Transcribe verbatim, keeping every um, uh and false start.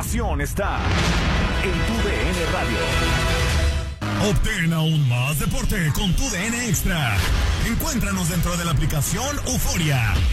emoción está en tu D N Radio. Obtén aún más deporte con tu D N Extra. Encuéntranos dentro de la aplicación Euforia.